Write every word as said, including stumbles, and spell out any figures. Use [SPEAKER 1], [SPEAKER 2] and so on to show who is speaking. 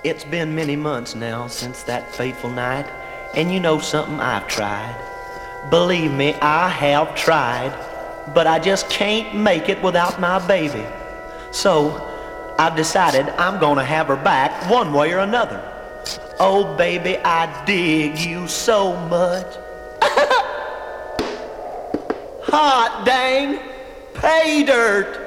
[SPEAKER 1] It's been many months now since that fateful night, and you know something, I've tried. Believe me, I have tried, but I just can't make it without my baby. So, I've decided I'm gonna have her back one way or another. Oh baby, I dig you so much. Hot dang, pay dirt.